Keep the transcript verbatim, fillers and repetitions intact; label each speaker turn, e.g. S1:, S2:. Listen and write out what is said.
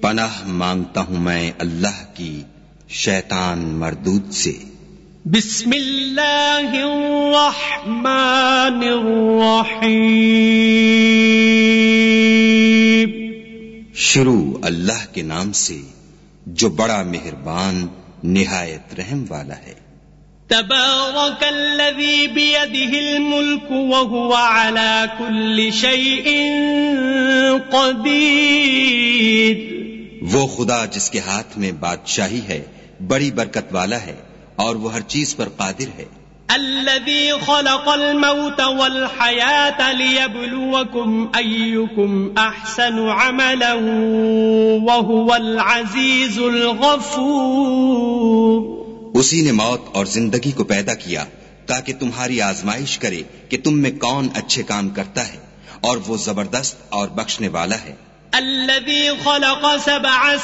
S1: پناہ مانگتا ہوں میں اللہ کی شیطان مردود سے۔
S2: بسم اللہ الرحمن الرحیم،
S1: شروع اللہ کے نام سے جو بڑا مہربان نہایت رحم والا ہے۔
S2: تبارک الذی بیدہ الملک وہو علی کل شیء قدیر،
S1: وہ خدا جس کے ہاتھ میں بادشاہی ہے بڑی برکت والا ہے اور وہ ہر چیز پر قادر ہے۔
S2: الذی خلق الموت والحیاة لیبلوکم ایکم احسن عملا وہو العزیز الغفور،
S1: اسی نے موت اور زندگی کو پیدا کیا تاکہ تمہاری آزمائش کرے کہ تم میں کون اچھے کام کرتا ہے، اور وہ زبردست اور بخشنے والا ہے۔
S2: الذي خلق سبع